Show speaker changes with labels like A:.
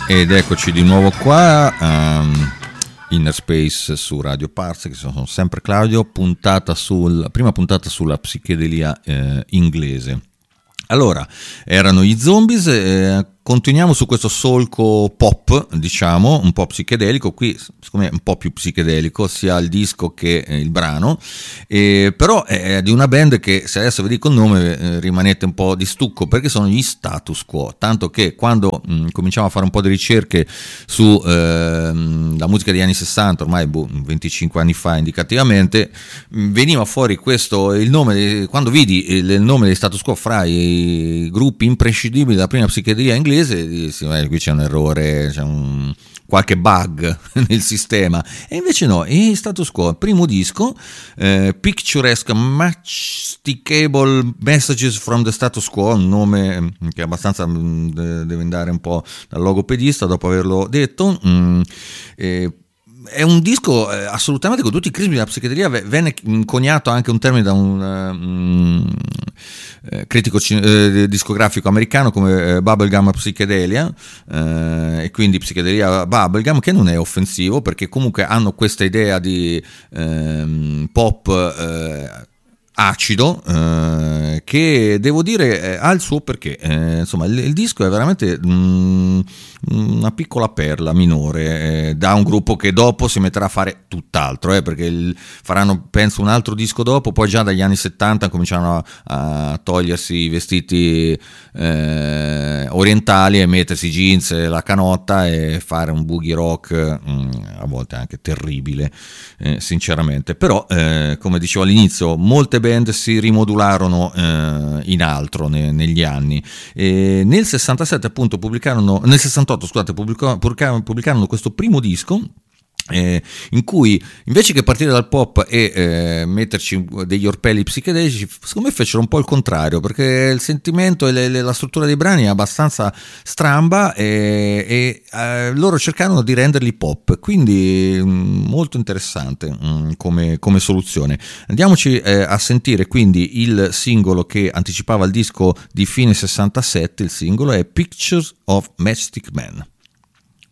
A: Ed eccoci di nuovo qua, Inner Space su Radio Parse, che sono sempre Claudio, prima puntata sulla psichedelia inglese. Allora, erano gli Zombies, continuiamo su questo solco pop, diciamo, un po' psichedelico, qui secondo me è un po' più psichedelico, sia il disco che il brano, però è di una band che, se adesso vi dico il nome, rimanete un po' di stucco, perché sono gli Status Quo, tanto che quando cominciamo a fare un po' di ricerche su la musica degli anni 60, ormai 25 anni fa indicativamente, veniva fuori questo, il nome, quando vidi il nome degli Status Quo fra i gruppi imprescindibili della prima psichedelia inglese, dissi, qui c'è un errore, c'è qualche bug nel sistema, e invece no, i Status Quo, primo disco, Picturesque Masticable Messages from the Status Quo, un nome che abbastanza deve andare un po' dal logopedista dopo averlo detto. È un disco assolutamente con tutti i crismi della psichedelia. Venne coniato anche un termine da un critico discografico americano come bubblegum psychedelia, e quindi psichedelia bubblegum, che non è offensivo perché comunque hanno questa idea di pop acido, che devo dire ha il suo perché, insomma il disco è veramente una piccola perla minore, da un gruppo che dopo si metterà a fare tutt'altro, perché faranno penso un altro disco dopo, poi già dagli anni 70 cominciano a togliersi i vestiti orientali e mettersi jeans e la canotta e fare un boogie rock a volte anche terribile, sinceramente, però come dicevo all'inizio, molte band si rimodularono in altro negli anni, e nel 67 appunto nel 68 pubblicarono questo primo disco, in cui invece che partire dal pop e metterci degli orpelli psichedelici, secondo me fecero un po' il contrario, perché il sentimento e la struttura dei brani è abbastanza stramba, e loro cercarono di renderli pop, quindi molto interessante come soluzione. Andiamoci a sentire quindi il singolo che anticipava il disco di fine 67. Il singolo è Pictures of Matchstick Men.